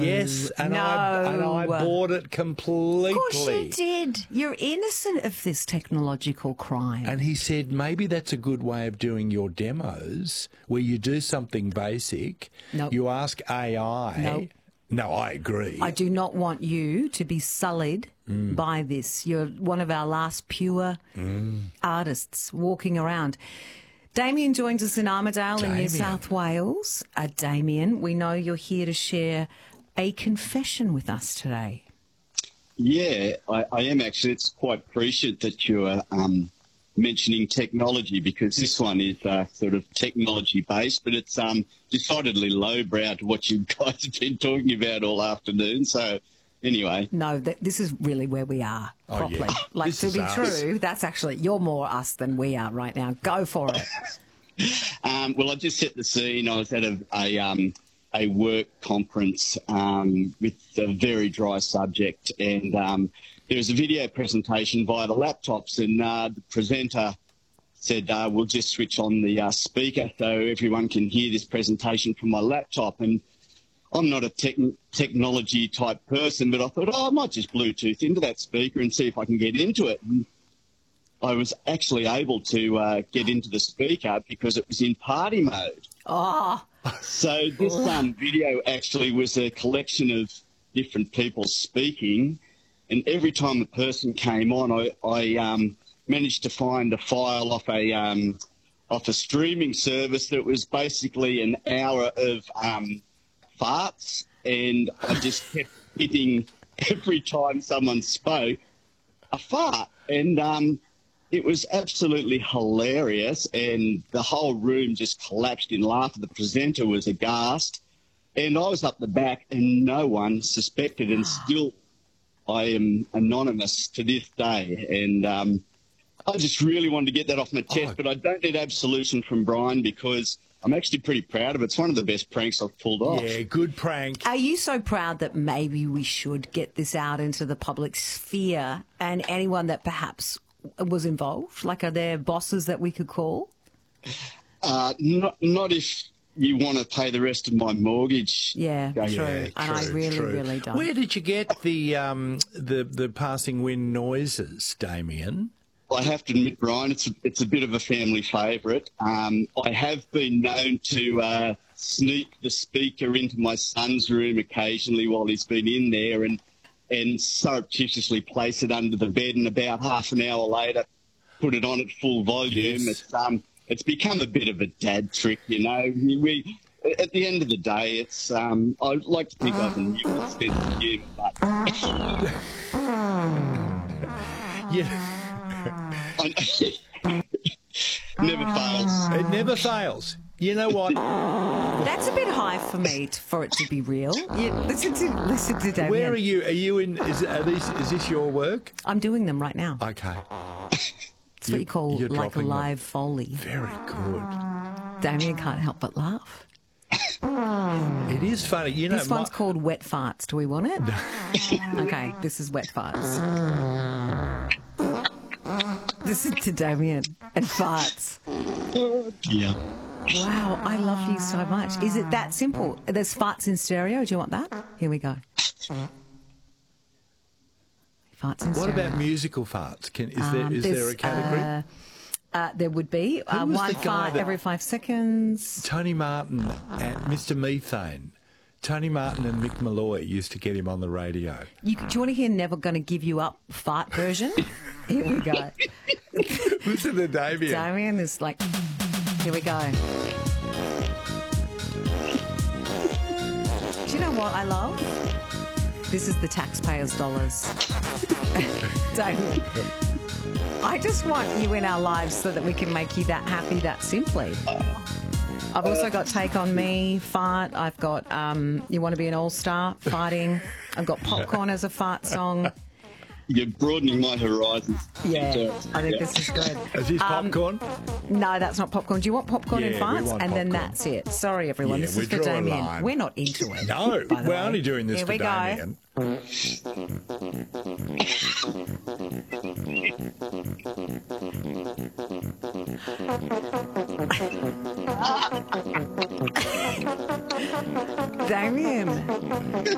Yes, and No. I bought it completely. Of course you did. You're innocent of this technological crime. And he said maybe that's a good way of doing your demos, where you do something basic. Nope. You ask AI. Nope. No, I agree. I do not want you to be sullied by this. You're one of our last pure artists walking around. Damien joins us in Armidale in New South Wales. Damien, we know you're here to share a confession with us today. Yeah, I am actually. It's quite prescient that you are mentioning technology, because this one is sort of technology-based, but it's decidedly lowbrow to what you guys have been talking about all afternoon. So anyway. No, this is really where we are properly. Yeah. Like, This to is be us. true, that's actually, you're more us than we are right now. Go for it. Well, I just set the scene. I was at a work conference with a very dry subject, and there was a video presentation via the laptops, and the presenter said, we'll just switch on the speaker so everyone can hear this presentation from my laptop. And I'm not a technology type person, but I thought, I might just Bluetooth into that speaker and see if I can get into it. And I was actually able to get into the speaker because it was in party mode. Oh, So this video actually was a collection of different people speaking, and every time a person came on, I managed to find a file off a streaming service that was basically an hour of farts, and I just kept hitting every time someone spoke a fart, and it was absolutely hilarious, and the whole room just collapsed in laughter. The presenter was aghast, and I was up the back, and no one suspected, and still I am anonymous to this day. And I just really wanted to get that off my chest, but I don't need absolution from Brian because I'm actually pretty proud of it. It's one of the best pranks I've pulled off. Yeah, good prank. are you so proud that maybe we should get this out into the public sphere, and anyone that perhaps was involved? Like, are there bosses that we could call? Not if you want to pay the rest of my mortgage. Yeah, true. Yeah, And I true, really, true. really don't. Where did you get the passing wind noises, Damien? I have to admit, Brian, it's a bit of a family favourite. I have been known to sneak the speaker into my son's room occasionally while he's been in there, and surreptitiously place it under the bed, and about half an hour later put it on at full volume. Yes. It's become a bit of a dad trick, you know. We at the end of the day, it's I like to think I've a new sense of humour, but Yeah, never fails. it never fails. You know what? That's a bit high for me for it to be real. Listen to Damien. Where are you? Are you in? Is this your work? I'm doing them right now. Okay. It's what you call you're like a dropping them. live Foley. Very good. Damien can't help but laugh. It is funny. You know, This one's called Wet Farts. Do we want it? Okay, this is Wet Farts. Listen to Damien and farts. Yeah. Wow, I love you so much. Is it that simple? There's farts in stereo. Do you want that? Here we go. Farts in stereo. what about musical farts? Is there a category? There would be Who was one the guy fart that- every 5 seconds. Tony Martin and Mr. Methane. Tony Martin and Mick Malloy used to get him on the radio. Do you want to hear Never Gonna Give You Up fart version? Here we go. Listen to Damien. Damien is like, here we go. Do you know what I love? This is the taxpayers' dollars. Damien, I just want you in our lives so that we can make you that happy that simply. I've also got Take On Me, fart. I've got You Want to Be an All-Star, farting. I've got Popcorn as a fart song. You're broadening my horizons. Yeah, I think this is good. Is this popcorn? No, that's not popcorn. Do you want popcorn and Yeah, we farts? want And then popcorn. that's it. Sorry, everyone. Yeah, this we is for draw a Damien. line. We're not into it. No, by the we're way. only doing this Here for we go. Damien. Damien.